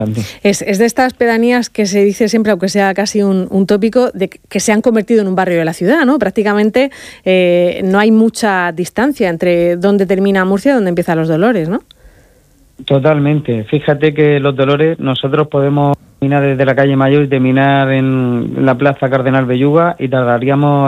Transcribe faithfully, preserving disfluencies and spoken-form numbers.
Es, es de estas pedanías que se dice siempre, aunque sea casi un, un tópico, de que se han convertido en un barrio de la ciudad, ¿no? Prácticamente eh, no hay mucha distancia entre dónde termina Murcia y dónde empiezan Los Dolores, ¿no? Totalmente. Fíjate que Los Dolores nosotros podemos terminar desde la calle Mayor y terminar en la plaza Cardenal Belluga y tardaríamos